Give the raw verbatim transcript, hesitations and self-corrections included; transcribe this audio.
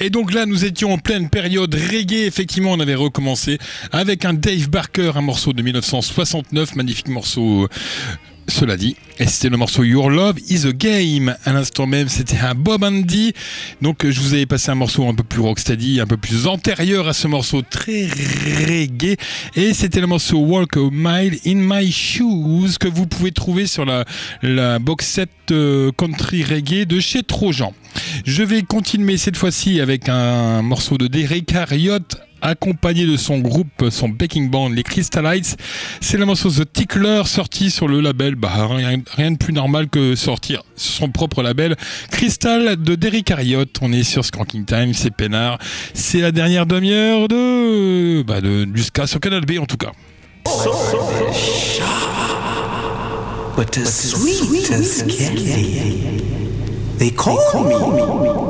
Et donc là, nous étions en pleine période reggae. Effectivement, on avait recommencé avec un Dave Barker, un morceau de dix-neuf cent soixante-neuf, magnifique morceau. Cela dit, et c'était le morceau Your Love is a Game. À l'instant même, c'était un Bob Andy. Donc, je vous avais passé un morceau un peu plus rocksteady, un peu plus antérieur à ce morceau très reggae. Et c'était le morceau Walk a Mile in My Shoes que vous pouvez trouver sur la, la box set euh, country reggae de chez Trojan. Je vais continuer cette fois-ci avec un morceau de Derrick Harriott, accompagné de son groupe, son backing band, les Crystalites. C'est le morceau The Tickler, sorti sur le label, bah, rien, rien de plus normal que sortir sur son propre label, Crystal de Derrick Harriott. On est sur Skanking Time, c'est peinard. C'est la dernière demi-heure de, bah, de, du ska sur Canal B en tout cas. So, but as sweet as candy, they call me